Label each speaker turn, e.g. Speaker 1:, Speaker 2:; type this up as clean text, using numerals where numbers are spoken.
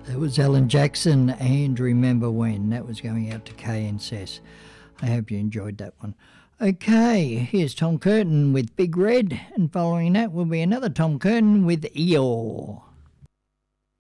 Speaker 1: It was Alan Jackson and Remember When. That was going out to KNSS. I hope you enjoyed that one. Okay, here's Tom Curtin with Big Red, and following that will be another Tom Curtin with Eeyore.